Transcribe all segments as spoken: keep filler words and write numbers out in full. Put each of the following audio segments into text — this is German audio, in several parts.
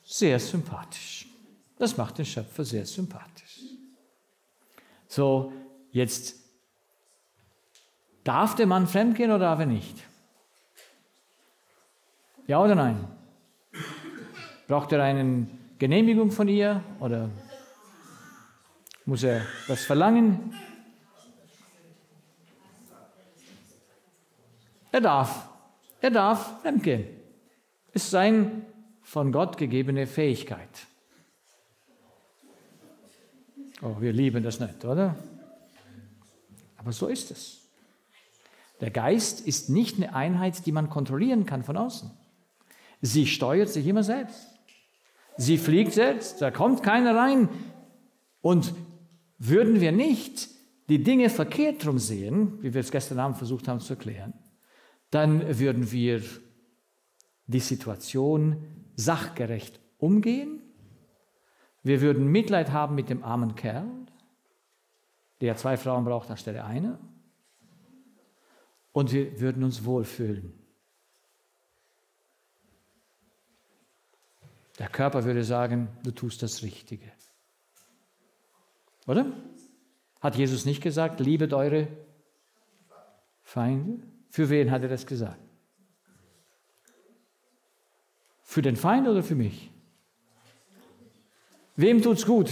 sehr sympathisch. Das macht den Schöpfer sehr sympathisch. So, jetzt darf der Mann fremdgehen oder darf er nicht? Ja oder nein? Braucht er eine Genehmigung von ihr oder muss er das verlangen? Er darf. Er darf fremdgehen. Es ist seine von Gott gegebene Fähigkeit. Oh, wir lieben das nicht, oder? Aber so ist es. Der Geist ist nicht eine Einheit, die man kontrollieren kann von außen. Sie steuert sich immer selbst. Sie fliegt selbst, da kommt keiner rein. Und würden wir nicht die Dinge verkehrt drum sehen, wie wir es gestern Abend versucht haben zu erklären, dann würden wir die Situation sachgerecht umgehen. Wir würden Mitleid haben mit dem armen Kerl, der zwei Frauen braucht anstelle einer. Und wir würden uns wohlfühlen. Der Körper würde sagen, du tust das Richtige. Oder? Hat Jesus nicht gesagt, liebet eure Feinde? Für wen hat er das gesagt? Für den Feind oder für mich? Wem tut's gut?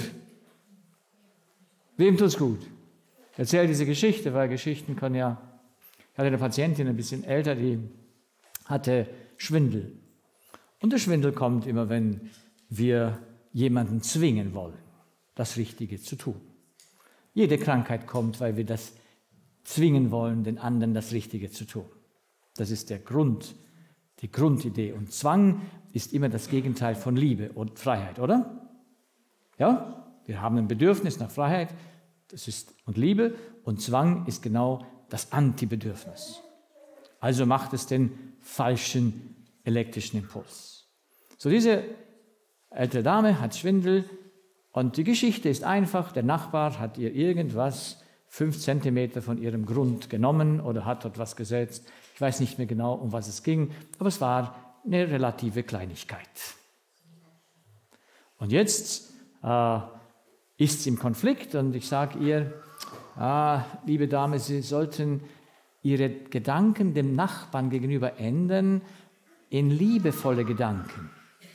Wem tut's gut? Ich erzähle diese Geschichte, weil Geschichten können ja... Ich hatte eine Patientin, ein bisschen älter, die hatte Schwindel. Und der Schwindel kommt immer, wenn wir jemanden zwingen wollen, das Richtige zu tun. Jede Krankheit kommt, weil wir das zwingen wollen, den anderen das Richtige zu tun. Das ist der Grund, die Grundidee. Und Zwang ist immer das Gegenteil von Liebe und Freiheit, oder? Ja, wir haben ein Bedürfnis nach Freiheit, das ist und Liebe, und Zwang ist genau das Antibedürfnis. Also macht es den falschen elektrischen Impuls. So, diese ältere Dame hat Schwindel und die Geschichte ist einfach, der Nachbar hat ihr irgendwas, fünf Zentimeter von ihrem Grund genommen oder hat dort was gesetzt. Ich weiß nicht mehr genau, um was es ging, aber es war eine relative Kleinigkeit. Und jetzt äh, ist sie im Konflikt und ich sage ihr, ah, liebe Dame, Sie sollten Ihre Gedanken dem Nachbarn gegenüber ändern in liebevolle Gedanken.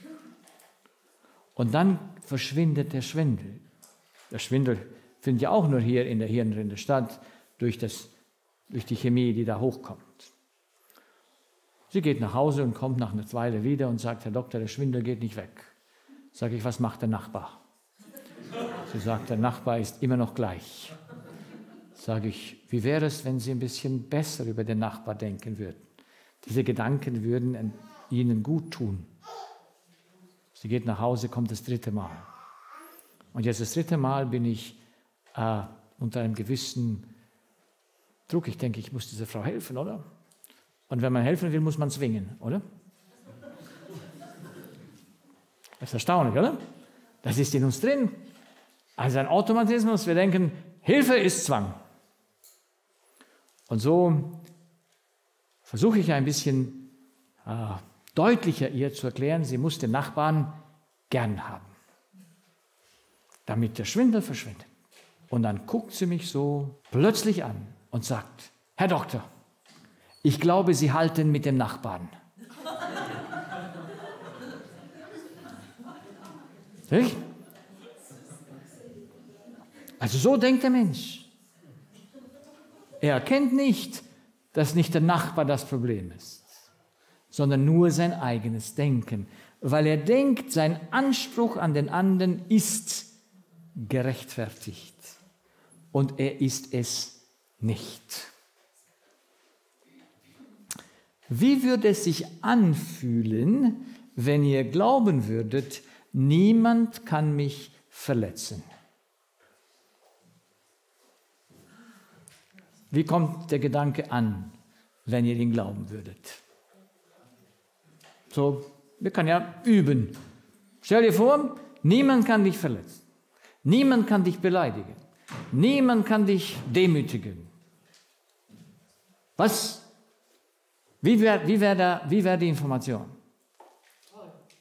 Und dann verschwindet der Schwindel. Der Schwindel findet ja auch nur hier in der Hirnrinde statt, durch, das, durch die Chemie, die da hochkommt. Sie geht nach Hause und kommt nach einer Weile wieder und sagt, Herr Doktor, der Schwindel geht nicht weg. Sage ich, was macht der Nachbar? Sie sagt, der Nachbar ist immer noch gleich. Sage ich, wie wäre es, wenn Sie ein bisschen besser über den Nachbar denken würden? Diese Gedanken würden Ihnen gut tun. Sie geht nach Hause, kommt das dritte Mal. Und jetzt das dritte Mal bin ich äh, unter einem gewissen Druck. Ich denke, ich muss dieser Frau helfen, oder? Und wenn man helfen will, muss man zwingen, oder? Das ist erstaunlich, oder? Das ist in uns drin. Also ein Automatismus, wir denken, Hilfe ist Zwang. Und so versuche ich ein bisschen äh, deutlicher ihr zu erklären, sie muss den Nachbarn gern haben, damit der Schwindel verschwindet. Und dann guckt sie mich so plötzlich an und sagt, Herr Doktor, ich glaube, Sie halten mit dem Nachbarn. Nicht? Also so denkt der Mensch. Er erkennt nicht, dass nicht der Nachbar das Problem ist, sondern nur sein eigenes Denken. Weil er denkt, sein Anspruch an den anderen ist gerechtfertigt. Und er ist es nicht. Wie würde es sich anfühlen, wenn ihr glauben würdet, niemand kann mich verletzen? Wie kommt der Gedanke an, wenn ihr ihn glauben würdet? So, wir können ja üben. Stell dir vor, niemand kann dich verletzen. Niemand kann dich beleidigen. Niemand kann dich demütigen. Was? Wie wäre wie wär wie wär die Information?